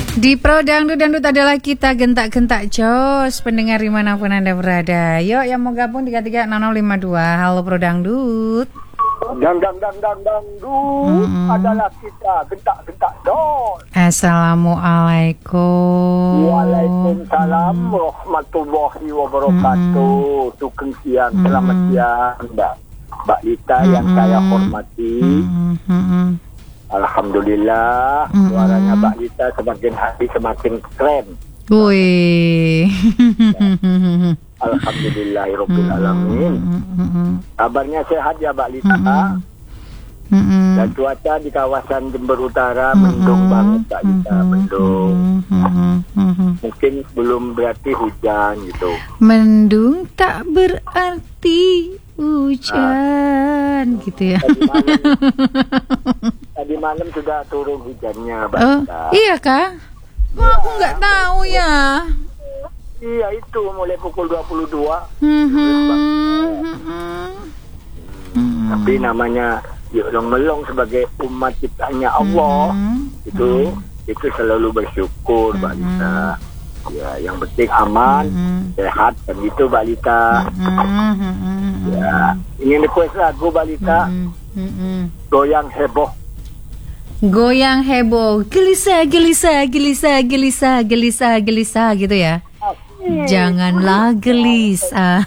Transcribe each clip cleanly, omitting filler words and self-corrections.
Di Pro Dangdut adalah kita gentak-gentak jos pendengar dimanapun Anda berada. Yuk yang mau gabung 336052. Halo Pro Dangdut. Dangdut adalah kita gentak-gentak jos. Assalamualaikum. Waalaikumsalam warahmatullahi wabarakatuh. Sugeng siang, selamat siang Mbak Lita yang saya hormati. Alhamdulillah, suaranya Mbak Lita semakin hari semakin keren. Wih. Alhamdulillahirabbil alamin. Kabarnya sehat ya Mbak Lita. Dan cuaca di kawasan Jember Utara mendung banget Mbak Lita, mendung. Mungkin belum berarti hujan gitu. Mendung tak berarti hujan gitu ya. Tadi malam sudah turun hujannya Mbak Lita. Iya kah? Kok aku nggak tahu ya. Iya itu mulai pukul 22. Tapi namanya melong sebagai umat ciptaannya Allah, itu selalu bersyukur Mbak Lita. Ya, yang penting aman, sehat kan gitu Mbak Lita. Ya, ingin request lagu Mbak Lita. Goyang heboh. Goyang heboh, gelisah gitu ya. Janganlah gelisah.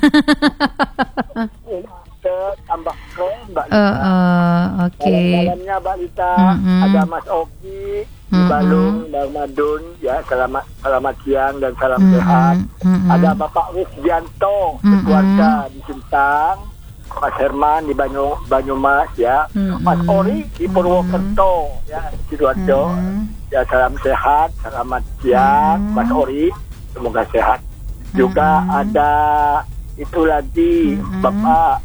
Tambah keren Mbak Lita. Oke. Dalamnya Mbak Lita ada Mas Oki di Balung, Darmadun, ya selamat siang dan salam sehat. Ada Bapak Wisdianto, keluarga di Sintang. Mas Herman di Banyumas ya, Mas Ori di Purwokerto ya, Sidoarjo ya, salam sehat, selamat siang Mas Ori, semoga sehat. Juga ada itu lagi Bapak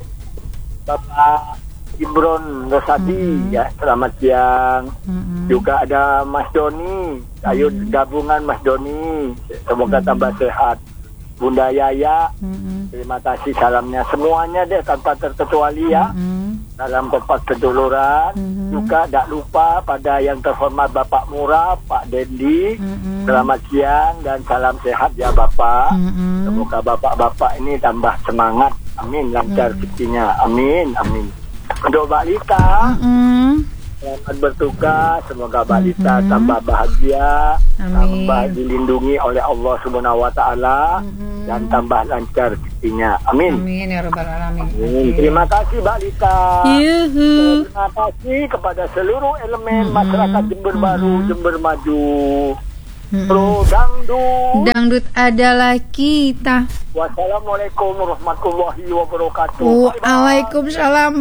Ibron Rosadi ya, selamat siang. Juga ada Mas Doni, ayo gabungan Mas Doni, semoga tambah sehat. Bunda Yaya, terima kasih salamnya semuanya deh tanpa terkecuali ya. Dalam tempat keduluran. Juga tak lupa pada yang terhormat Bapak Murah, Pak Dendi. Selamat siang dan salam sehat ya Bapak. Semoga Bapak-bapak ini tambah semangat. Amin, lancar rezekinya. Amin. Untuk Mbak Lita, selamat bertugas. Semoga Mbak Lita tambah bahagia, tambah dilindungi oleh Allah Subhanahu wa taala dan tambah lancar rezekinya. Amin. Amin ya rabbal alamin. Terima kasih Mbak Lita. Terima kasih kepada seluruh elemen masyarakat Jember Baru, Jember Maju. Pro Dangdut adalah kita. Wassalamualaikum warahmatullahi wabarakatuh. Waalaikumsalam.